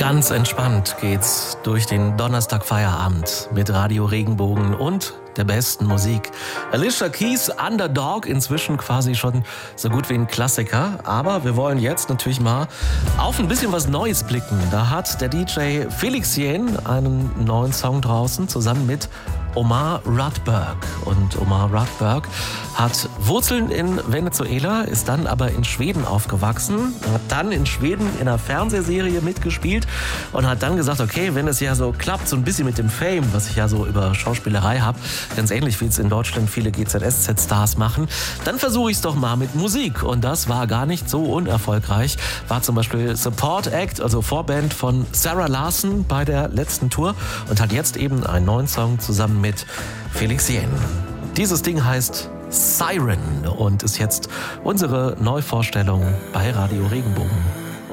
Ganz entspannt geht's durch den Donnerstag-Feierabend mit Radio Regenbogen und der besten Musik. Alicia Keys, Underdog, inzwischen quasi schon so gut wie ein Klassiker. Aber wir wollen jetzt natürlich mal auf ein bisschen was Neues blicken. Da hat der DJ Felix Jähn einen neuen Song draußen, zusammen mit Omar Rudberg. Und Omar Rudberg hat Wurzeln in Venezuela, ist dann aber in Schweden aufgewachsen, hat dann in Schweden in einer Fernsehserie mitgespielt und hat dann gesagt, okay, wenn es ja so klappt, so ein bisschen mit dem Fame, was ich ja so über Schauspielerei habe, ganz ähnlich wie es in Deutschland viele GZSZ-Stars machen, dann versuche ich es doch mal mit Musik. Und das war gar nicht so unerfolgreich. War zum Beispiel Support Act, also Vorband von Sarah Larson bei der letzten Tour und hat jetzt eben einen neuen Song zusammen mit Felix Jähn. Dieses Ding heißt Siren und ist jetzt unsere Neuvorstellung bei Radio Regenbogen.